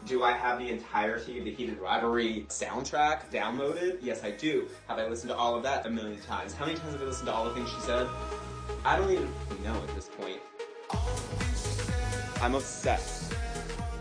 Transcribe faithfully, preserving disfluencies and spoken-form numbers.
Do I have the entirety of the Heated Rivalry soundtrack downloaded? Yes, I do. Have I listened to all of that a million times? How many times have I listened to all the things she said? I don't even know at this point. I'm obsessed.